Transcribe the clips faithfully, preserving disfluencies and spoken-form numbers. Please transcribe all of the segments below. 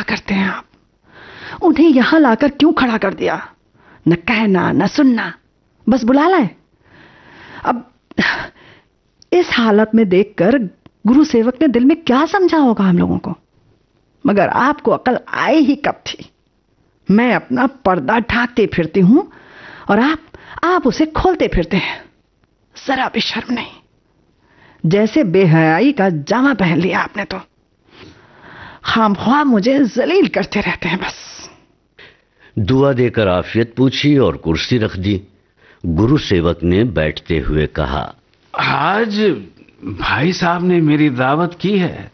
करते हैं आप? उन्हें यहां लाकर क्यों खड़ा कर दिया? न कहना न सुनना, बस बुला लाए। अब इस हालत में देखकर गुरु सेवक ने दिल में क्या समझा होगा हम लोगों को? मगर आपको अकल आई ही कब थी? मैं अपना पर्दा ढांकते फिरती हूं और आप आप उसे खोलते फिरते हैं। जरा भी शर्म नहीं, जैसे बेहयाई का जामा पहन लिया आपने तो। खामख्वाह मुझे जलील करते रहते हैं बस। दुआ देकर आफियत पूछी और कुर्सी रख दी। गुरु सेवक ने बैठते हुए कहा, आज भाई साहब ने मेरी दावत की है।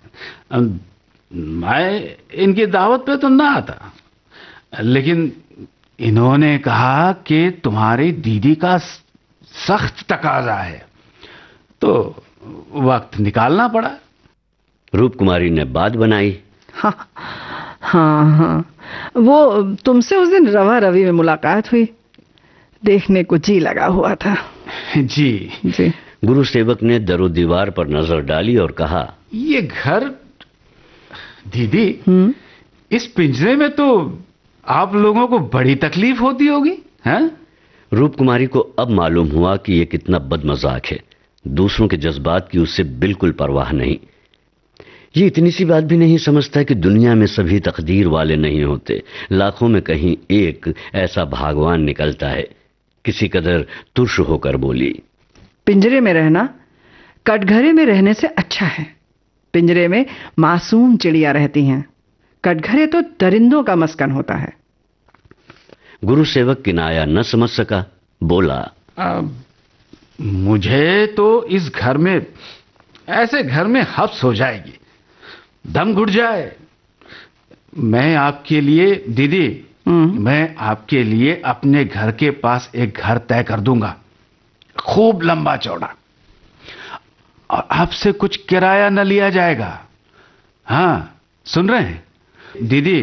मैं इनकी दावत पे तो ना आता, लेकिन इन्होंने कहा कि तुम्हारी दीदी का सख्त तकाजा है, तो वक्त निकालना पड़ा। रूप कुमारी ने बात बनाई। हाँ हाँ हाँ, वो तुमसे उस दिन रवा रवि में मुलाकात हुई, देखने को जी लगा हुआ था। जी जी। गुरु सेवक ने दरो दीवार पर नजर डाली और कहा, ये घर, दीदी, हम्म इस पिंजरे में तो आप लोगों को बड़ी तकलीफ होती होगी, हैं? रूप कुमारी को अब मालूम हुआ कि ये कितना बदमजाक है। दूसरों के जज्बात की उससे बिल्कुल परवाह नहीं। ये इतनी सी बात भी नहीं समझता कि दुनिया में सभी तकदीर वाले नहीं होते, लाखों में कहीं एक ऐसा भगवान निकलता है। किसी कदर तुर्श होकर बोली, पिंजरे में रहना कटघरे में रहने से अच्छा है। पिंजरे में मासूम चिड़िया रहती हैं, कटघरे तो दरिंदों का मस्कन होता है। गुरु सेवक किनाया न समझ सका, बोला, आ, मुझे तो इस घर में, ऐसे घर में हब्स हो जाएगी, दम घुट जाए। मैं आपके लिए, दीदी, मैं आपके लिए अपने घर के पास एक घर तय कर दूंगा, खूब लंबा चौड़ा, और आपसे कुछ किराया न लिया जाएगा। हाँ, सुन रहे हैं दीदी?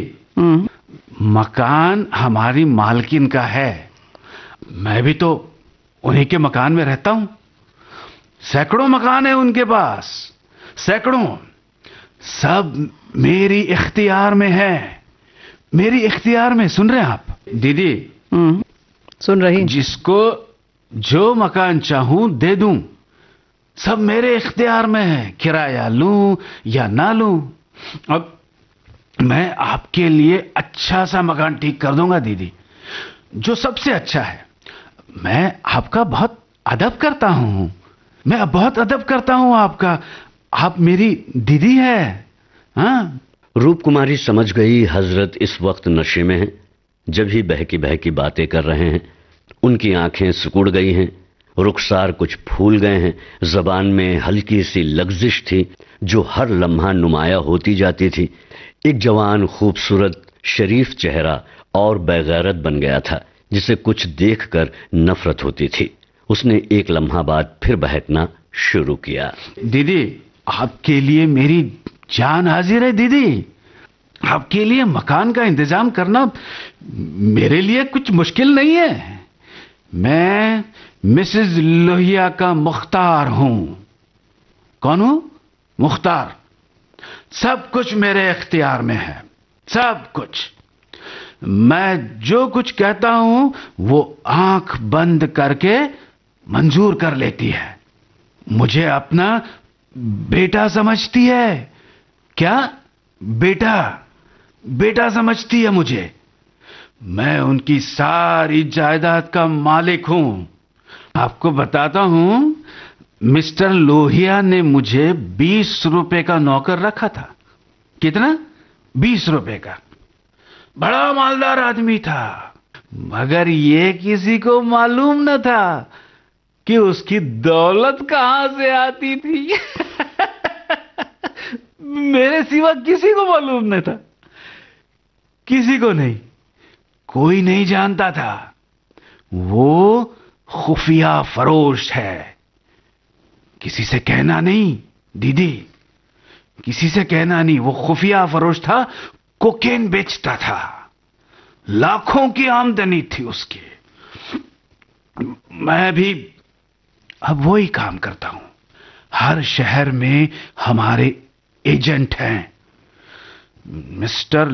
मकान हमारी मालकिन का है, मैं भी तो उन्हीं के मकान में रहता हूं। सैकड़ों मकान है उनके पास, सैकड़ों, सब मेरी इख्तियार में है, मेरी इख्तियार में। सुन रहे हैं आप दीदी? सुन रही। जिसको जो मकान चाहूं दे दूं, सब मेरे इख्तियार में है, किराया लूं या ना लूं। अब मैं आपके लिए अच्छा सा मकान ठीक कर दूंगा दीदी, जो सबसे अच्छा है। मैं आपका बहुत अदब करता हूं, मैं बहुत अदब करता हूं आपका, आप मेरी दीदी है। हाँ। रूप कुमारी समझ गई हजरत इस वक्त नशे में हैं, जब ही बहकी बहकी बातें कर रहे हैं। उनकी आंखें सिकुड़ गई हैं, रुखसार कुछ फूल गए हैं, जबान में हल्की सी लग्जिश थी जो हर लम्हा नुमाया होती जाती थी। एक जवान, खूबसूरत, शरीफ चेहरा और बेगैरत बन गया था, जिसे कुछ देखकर नफरत होती थी। उसने एक लम्हा बाद फिर बहकना शुरू किया। दीदी, आपके लिए मेरी जान हाजिर है दीदी। आपके लिए मकान का इंतजाम करना मेरे लिए कुछ मुश्किल नहीं है। मैं मिसेस लोहिया का मुख्तार हूं। कौन हूं? मुख्तार। सब कुछ मेरे इख्तियार में है, सब कुछ। मैं जो कुछ कहता हूं वो आंख बंद करके मंजूर कर लेती है। मुझे अपना बेटा समझती है। क्या? बेटा, बेटा समझती है मुझे। मैं उनकी सारी जायदाद का मालिक हूं। आपको बताता हूं, मिस्टर लोहिया ने मुझे बीस रुपए का नौकर रखा था। कितना? बीस रुपए का। बड़ा मालदार आदमी था, मगर ये किसी को मालूम न था कि उसकी दौलत कहां से आती थी। मेरे सिवा किसी को मालूम न था, किसी को नहीं, कोई नहीं जानता था। वो खुफिया फरोश है। किसी से कहना नहीं दीदी, किसी से कहना नहीं। वो खुफिया फरोश था, कोकेन बेचता था, लाखों की आमदनी थी उसकी। मैं भी अब वही काम करता हूं। हर शहर में हमारे एजेंट हैं। मिस्टर